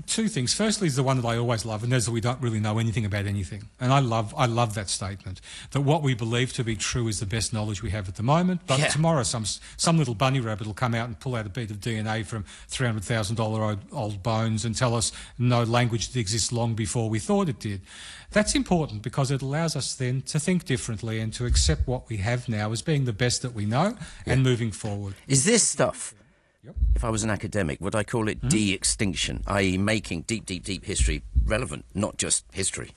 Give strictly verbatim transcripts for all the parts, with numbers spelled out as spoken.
two things. Firstly is the one that I always love, and that's that we don't really know anything about anything. And I love I love that statement, that what we believe to be true is the best knowledge we have at the moment, but Yeah. tomorrow some some little bunny rabbit will come out and pull out a bit of D N A from three hundred thousand dollars old, old bones and tell us no language that exists long before we thought it did. That's important because it allows us then to think differently and to accept what we have now as being the best that we know Yeah. and moving forward. Is this stuff, Yep. if I was an academic, would I call it Mm-hmm. de-extinction, that is making deep, deep, deep history relevant, not just history?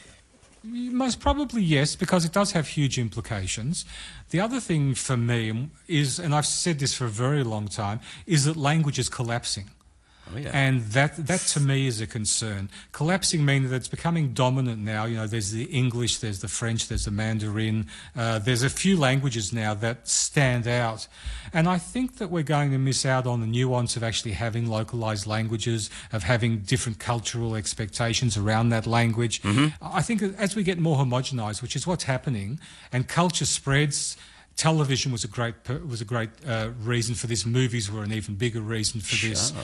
Most probably yes, because it does have huge implications. The other thing for me is, and I've said this for a very long time, is that language is collapsing. Oh, yeah. And that, that to me is a concern. Collapsing means that it's becoming dominant now. You know, there's the English, there's the French, there's the Mandarin. Uh, there's a few languages now that stand out. And I think that we're going to miss out on the nuance of actually having localised languages, of having different cultural expectations around that language. Mm-hmm. I think that as we get more homogenised, which is what's happening, and culture spreads. Television was a great was a great uh, reason for this. Movies were an even bigger reason for Sure. this.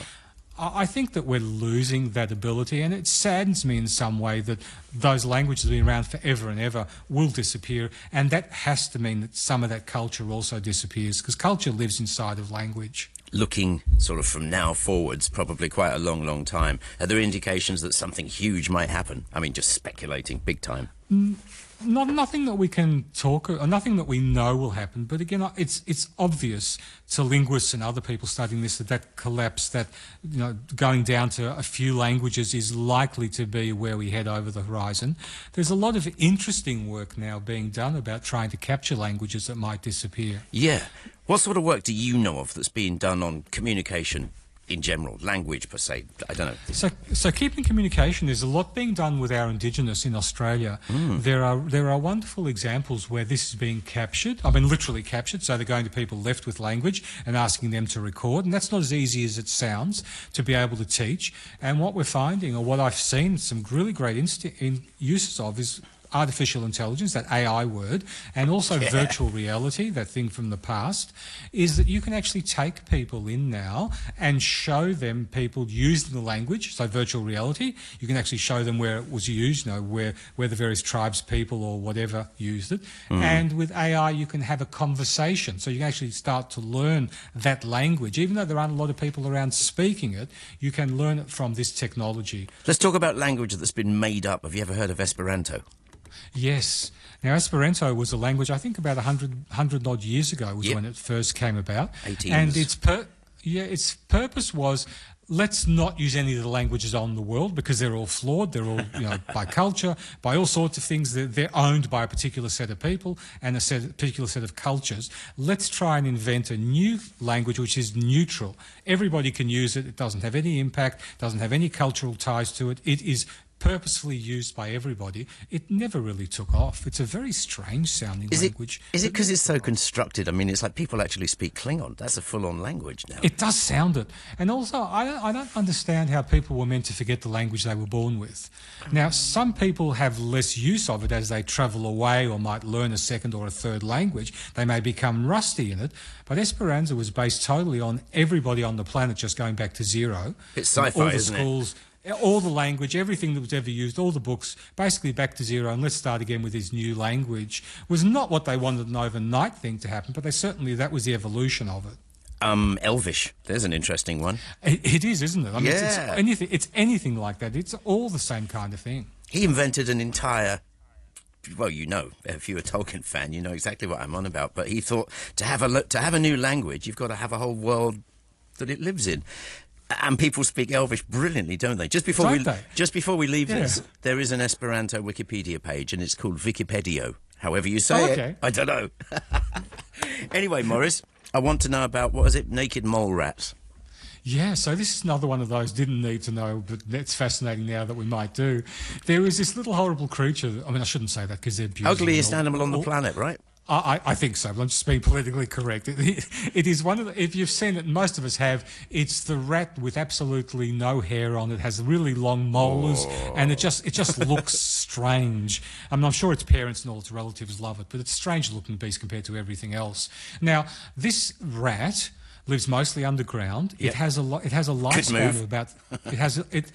I think that we're losing that ability, and it saddens me in some way that those languages that have been around forever and ever will disappear, and that has to mean that some of that culture also disappears, because culture lives inside of language. Looking sort of from now forwards, probably quite a long, long time, are there indications that something huge might happen? I mean, just speculating big time. Mm. Not, nothing that we can talk, or nothing that we know will happen. But again, it's it's obvious to linguists and other people studying this that that collapse, that you know, going down to a few languages is likely to be where we head over the horizon. There's a lot of interesting work now being done about trying to capture languages that might disappear. Yeah. What sort of work do you know of that's being done on communication in general, language per se? I don't know. So, so keeping communication, there's a lot being done with our Indigenous in Australia. Mm. There are there are wonderful examples where this is being captured. I mean, literally captured. So they're going to people left with language and asking them to record, and that's not as easy as it sounds to be able to teach. And what we're finding, or what I've seen, some really great inst- in uses of is artificial intelligence, that A I word, and also Yeah. virtual reality, that thing from the past, is that you can actually take people in now and show them people using the language, so virtual reality. You can actually show them where it was used, you know, where, where the various tribes, people or whatever used it. Mm. And with A I, you can have a conversation. So you can actually start to learn that language. Even though there aren't a lot of people around speaking it, you can learn it from this technology. Let's talk about language that's been made up. Have you ever heard of Esperanto? Yes. Now, Esperanto was a language, I think, about one hundred, one hundred odd years ago was Yep. when it first came about. eighteen And its, per- yeah, its purpose was, let's not use any of the languages on the world because they're all flawed. They're all, you know, by culture, by all sorts of things. They're, they're owned by a particular set of people and a set, particular set of cultures. Let's try and invent a new language which is neutral. Everybody can use it. It doesn't have any impact, doesn't have any cultural ties to it. It is purposefully used by everybody. It never really took off. It's a very strange sounding Is language. it? Is it because it's so constructed? I mean, it's like people actually speak Klingon. That's a full-on language now. It does sound it. And also, I don't, I don't understand how people were meant to forget the language they were born with. Now, some people have less use of it as they travel away or might learn a second or a third language. They may become rusty in it. But Esperanto was based totally on everybody on the planet just going back to zero. It's sci-fi, all the isn't it? schools, all the language, everything that was ever used, all the books, basically back to zero, and let's start again with this new language, was not what they wanted an overnight thing to happen, but they certainly, that was the evolution of it. Um, Elvish. There's an interesting one. It, it is, isn't it? I mean, it's, it's Yeah. anything. It's anything like that. It's all the same kind of thing. He invented an entire... Well, you know, if you're a Tolkien fan, you know exactly what I'm on about. But he thought to have a lo- to have a new language, you've got to have a whole world that it lives in. And people speak Elvish brilliantly, don't they? Just before Don't we they? just before we leave Yeah. this, there is an Esperanto Wikipedia page, and it's called Wikipedio. However you say Oh, it, okay. I don't know. Anyway, Maurice, I want to know about, what is it, naked mole rats? Yeah, so this is another one of those didn't need to know, but it's fascinating now that we might do. There is this little horrible creature. I mean, I shouldn't say that because they're beautiful. Ugliest and all- animal on the all- planet, right? I, I think so, but I'm just being politically correct. It, it is one of the, if you've seen it, most of us have, it's the rat with absolutely no hair on it, has really long molars, Oh. and it just it just looks strange. I mean, I'm sure its parents and all its relatives love it, but it's a strange looking beast compared to everything else. Now, this rat lives mostly underground. Yeah. It has a lo- it has a move. lifespan of about it has a, it